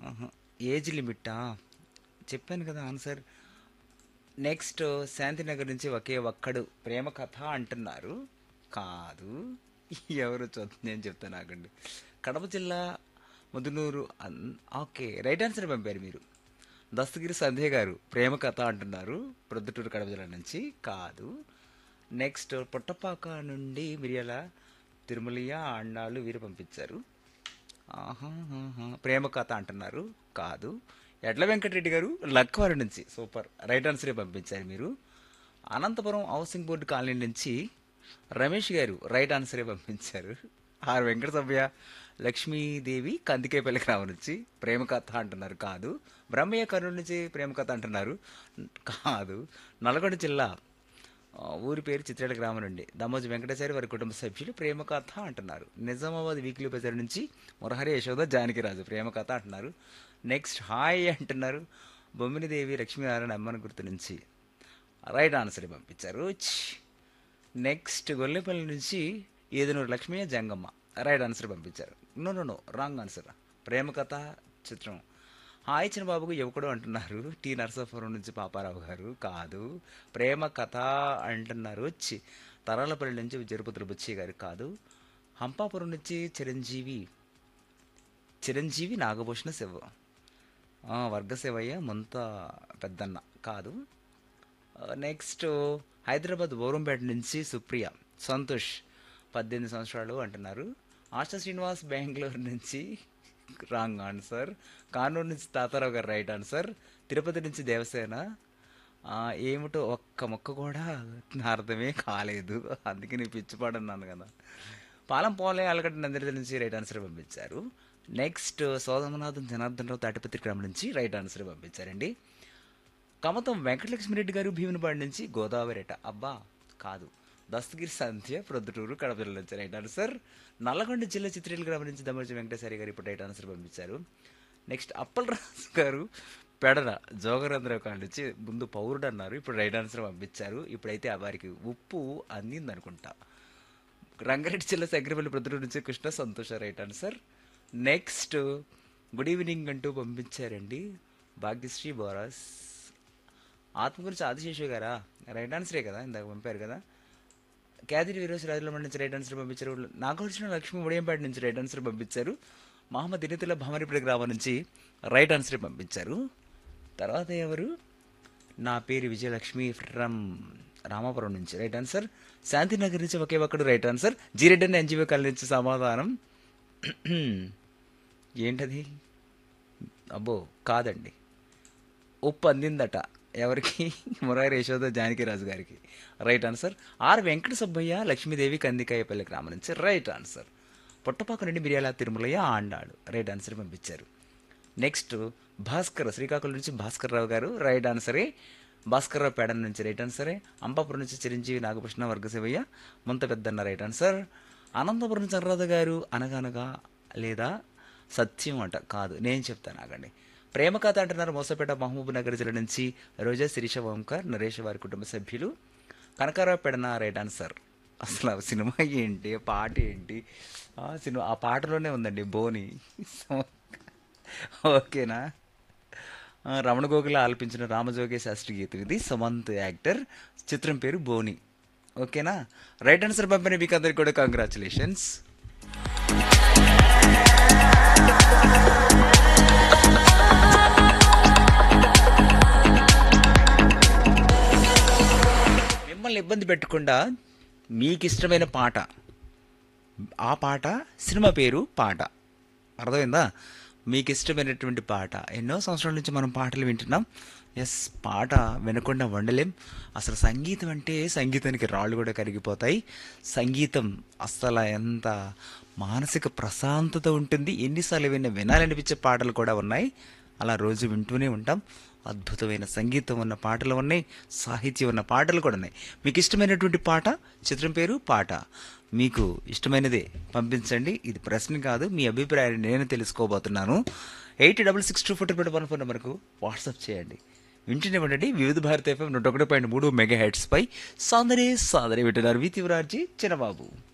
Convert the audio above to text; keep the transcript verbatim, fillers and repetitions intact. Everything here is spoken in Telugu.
ఆహా! ఏజ్ లిమిట్టా? చెప్పాను కదా ఆన్సర్. నెక్స్ట్ శాంతినగర్ నుంచి ఒకే ఒక్కడు ప్రేమ కథ అంటున్నారు. కాదు. ఎవరు చూద్దాం నేను చెప్తాను ఆగండి. కడప జిల్లా ముదునూరు అన్ ఓకే. రైట్ ఆన్సర్ పంపారు మీరు. దస్తగిరి సంధ్య గారు ప్రేమ కథ అంటున్నారు. ప్రొద్దుటూరు కడప జిల్లా నుంచి కాదు. నెక్స్ట్ పుట్టపాక నుండి మిరియాల తిరుమలయ్య ఆండాళ్ళు వీరు పంపించారు. ఆహాహాహా. ప్రేమ కథ అంటున్నారు. కాదు. ఎడ్ల వెంకటరెడ్డి గారు లక్వారి నుంచి సూపర్ రైట్ ఆన్సరే పంపించారు మీరు. అనంతపురం హౌసింగ్ బోర్డు కాలనీ నుంచి రమేష్ గారు రైట్ ఆన్సరే పంపించారు. ఆర్ వెంకట సభ్య లక్ష్మీదేవి కందికేపల్లి గ్రామం నుంచి ప్రేమ కథ అంటున్నారు. కాదు. బ్రహ్మయ్య కర్నూలు నుంచి ప్రేమ కథ అంటున్నారు. కాదు. నల్గొండ జిల్లా ఆ, ఊరి పేరు చిత్రాల గ్రామం నుండి దమోజు వెంకటేశ్వరి వారి కుటుంబ సభ్యులు ప్రేమ కథ అంటున్నారు. నిజామాబాద్ వీక్లీ బజార్ నుంచి మురహరి యశోద జానకిరాజు ప్రేమ కథ అంటున్నారు. నెక్స్ట్ హాయ్ అంటున్నారు. బొమ్మినిదేవి లక్ష్మీనారాయణ అమ్మని గుర్తు నుంచి రైట్ ఆన్సర్ పంపించారు. ఛ్. నెక్స్ట్ గొల్లెపల్లి నుంచి ఏదనూరు లక్ష్మయ్య జంగమ్మ రైట్ ఆన్సర్ పంపించారు. No no no wrong answer. ప్రేమ కథ చిత్రం. హాయ్ చిన్నబాబుకు యువకుడు అంటున్నారు. టి నరసాపురం నుంచి పాపారావు గారు కాదు. ప్రేమ కథ అంటున్నారు. చి తరాలపల్లి నుంచి జరుపతుల బుచ్చి గారు కాదు. హంపాపురం నుంచి చిరంజీవి చిరంజీవి నాగభూషణ శివ ఆ, వర్గ శివయ్య ముంత పెద్దన్న కాదు. నెక్స్ట్ హైదరాబాద్ బోరంపేట నుంచి సుప్రియ సంతోష్ పద్దెనిమిది సంవత్సరాలు అంటున్నారు. ఆశా శ్రీనివాస్ బెంగళూరు నుంచి రాంగ్ ఆన్సర్. కానూరు నుంచి తాతారావు గారు రైట్ ఆన్సర్. తిరుపతి నుంచి దేవసేన ఆ, ఏమిటో ఒక్క మొక్క కూడా నా అర్థమే కాలేదు, అందుకే నేను పిచ్చిపాడన్నాను కదా. పాలం పోలే అలగడ్డ నందిరి నుంచి రైట్ ఆన్సర్ పంపించారు. నెక్స్ట్ సోదమనాథం జనార్దన్ రావు తాటిపత్రి గ్రామం నుంచి రైట్ ఆన్సర్ పంపించారండి. కమతం వెంకటలక్ష్మిరెడ్డి గారు భీమునిపాడు నుంచి గోదావరిట అబ్బా కాదు. దస్తగిరి సంధ్య ప్రొద్దుటూరు కడప జిల్లా నుంచి రైట్ ఆన్సర్. నల్లగొండ జిల్లా చిత్రీల గ్రామం నుంచి దమర్జి వెంకటేశ్వరి గారు ఇప్పుడు రైట్ ఆన్సర్ పంపించారు. నెక్స్ట్ అప్పలరాజు గారు పెడన జోగరంధ్రరావు కాళ్ళ నుంచి ముందు పౌరుడు అన్నారు, ఇప్పుడు రైట్ ఆన్సర్ పంపించారు. ఇప్పుడైతే ఆ వారికి ఉప్పు అందింది అనుకుంటా. రంగారెడ్డి జిల్లా శంకరపల్లి ప్రొద్దుటూరు నుంచి కృష్ణ సంతోష right answer. Next good evening అంటూ పంపించారండి భాగ్యశ్రీ బోరాస్. ఆత్మ గురించి ఆదిశేషు గారా రైట్ ఆన్సరే కదా ఇందాక పంపారు కదా. క్యాదిరి వీరోస్ రాజుల నుంచి రైట్ ఆన్సర్ పంపించారు. నాగార్జున లక్ష్మి ఉదయంపేట నుంచి రైట్ ఆన్సర్ పంపించారు. మహమ్మద్ ఇనితుల భమరిపేట గ్రామం నుంచి రైట్ ఆన్సర్ పంపించారు. తర్వాత ఎవరు? నా పేరు విజయలక్ష్మి ఫ్రమ్ రామాపురం నుంచి రైట్ ఆన్సర్. శాంతినగర్ నుంచి ఒకే ఒక్కడు right answer. G Reddy NGO colony నుంచి సమాధానం ఏంటది? అబ్బో కాదండి. ఉప్పు అందిందట ఎవరికి? మురారి యశోద జానకిరాజు గారికి right answer. Are Venkata Subbaiah Lakshmidevi Kandikayapalli గ్రామం నుంచి రైట్ ఆన్సర్. పుట్టపాక నుండి మిరియాల తిరుమలయ్య ఆండాడు రైట్ ఆన్సర్ పంపించారు. నెక్స్ట్ భాస్కర్ శ్రీకాకుళం నుంచి భాస్కర్ రావు గారు రైట్ ఆన్సరే. భాస్కర్ రావు పేడ నుంచి రైట్ ఆన్సరే. అంబాపురం నుంచి చిరంజీవి నాగకృష్ణ వర్గశివయ్య ముంత పెద్దన్న రైట్ ఆన్సర్. అనంతపురం చంద్రరాధ గారు అనగనగా లేదా సత్యం అంట కాదు, నేను చెప్తాను ఆగండి. ప్రేమ కథ అంటున్నారు. మోసపేట మహబూబ్ నగర్ జిల్లా నుంచి రోజా శిరీష ఓంకర్ నరేష్ వారి కుటుంబ సభ్యులు. Kanakarao Pedana right answer. అసలు ఆ సినిమా ఏంటి, ఆ పాట ఏంటి? ఆ సినిమా ఆ పాటలోనే ఉందండి బోని. ఓకేనా? ఆ, రమణ గోగుల ఆలపించిన రామజోగే శాస్త్రి గీతం ఇది. సమంత్ యాక్టర్, చిత్రం పేరు బోని. ఓకేనా? రైట్ ఆన్సర్ పంపిన మీకు అందరికి కూడా కంగ్రాచులేషన్స్. మిమ్మల్ని ఇబ్బంది పెట్టకుండా మీకు ఇష్టమైన పాట, ఆ పాట సినిమా పేరు పాట, అర్థమైందా? మీకు ఇష్టమైనటువంటి పాట. ఎన్నో సంవత్సరాల నుంచి మనం పాటలు వింటున్నాం. ఎస్, పాట వినకుండా వండలేం. అసలు సంగీతం అంటే సంగీతానికి రాళ్ళు కూడా కరిగిపోతాయి. సంగీతం అస్సలు ఎంత మానసిక ప్రశాంతత ఉంటుంది. ఎన్నిసార్లు విన్న వినాలనిపించే పాటలు కూడా ఉన్నాయి. అలా రోజు వింటూనే ఉంటాం. అద్భుతమైన సంగీతం ఉన్న పాటలు ఉన్నాయి, సాహిత్యం ఉన్న పాటలు కూడా ఉన్నాయి. మీకు ఇష్టమైనటువంటి పాట, చిత్రం పేరు పాట, మీకు ఇష్టమైనదే పంపించండి. ఇది ప్రశ్న కాదు, మీ అభిప్రాయాన్ని నేను తెలుసుకోబోతున్నాను. Eight double six two four one four నెంబర్కు వాట్సాప్ చేయండి. వింటూనే ఉండండి వివిధ భారత ఎఫ్ఎం నూట ఒకటి పాయింట్ మూడు మెగా హెడ్స్ పై సాందరే సాందరే వింటున్నారు. వి తివరార్జీ చిన్నబాబు.